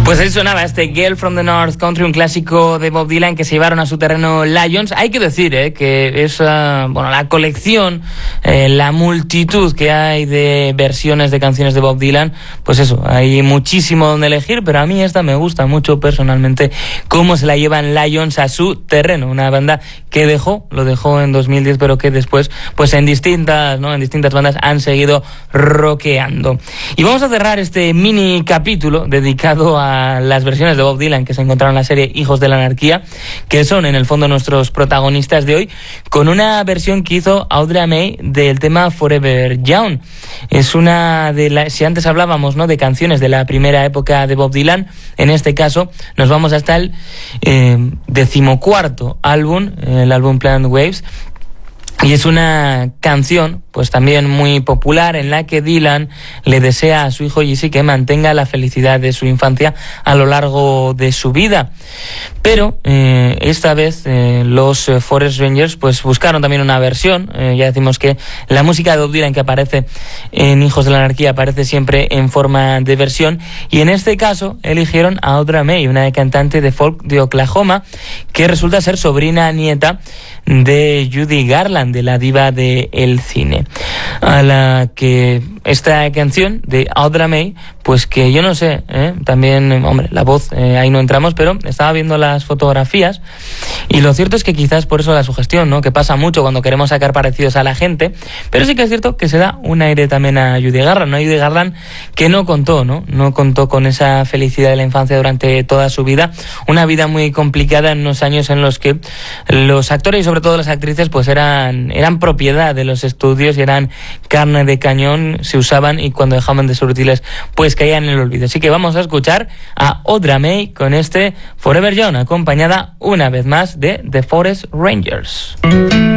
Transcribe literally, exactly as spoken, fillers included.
Pues ahí sonaba este Girl from the North Country, un clásico de Bob Dylan que se llevaron a su terreno Lions. Hay que decir eh, que esa, bueno, la colección, eh, la multitud que hay de versiones de canciones de Bob Dylan, pues eso, hay muchísimo donde elegir, pero a mí esta me gusta mucho personalmente, cómo se la llevan Lions a su terreno. Una banda que dejó, lo dejó en dos mil diez, pero que después, pues en distintas, ¿no? En distintas bandas han seguido rockeando. Y vamos a cerrar este mini capítulo dedicado a las versiones de Bob Dylan que se encontraron en la serie Hijos de la Anarquía, que son en el fondo nuestros protagonistas de hoy, con una versión que hizo Audra May del tema Forever Young. Es una de las, si antes hablábamos, ¿no?, de canciones de la primera época de Bob Dylan, en este caso nos vamos hasta el eh, decimocuarto álbum, el álbum Plant Waves. Y es una canción, pues también muy popular, en la que Dylan le desea a su hijo Jesse que mantenga la felicidad de su infancia a lo largo de su vida. Pero eh, esta vez eh, los eh, Forest Rangers pues buscaron también una versión. Eh, ya decimos que la música de Bob Dylan que aparece en Hijos de la Anarquía aparece siempre en forma de versión, y en este caso eligieron a Audra May, una cantante de folk de Oklahoma que resulta ser sobrina nieta de Judy Garland, de la diva del cine, a la que esta canción de Audra May, pues que yo no sé, ¿eh? también, hombre, la voz, eh, ahí no entramos, pero estaba viendo las fotografías y lo cierto es que quizás por eso la sugestión, ¿no?, que pasa mucho cuando queremos sacar parecidos a la gente, pero sí que es cierto que se da un aire también a Judy Garland, ¿no? Judy Garland que no contó, ¿no? No contó con esa felicidad de la infancia durante toda su vida, una vida muy complicada en unos años en los que los actores y sobre todo las actrices pues eran, eran propiedad de los estudios y eran carne de cañón, se usaban y cuando dejaban de ser útiles pues caían en el olvido. Así que vamos a escuchar a Audra May con este Forever Young, acompañada una vez más de The Forest Rangers.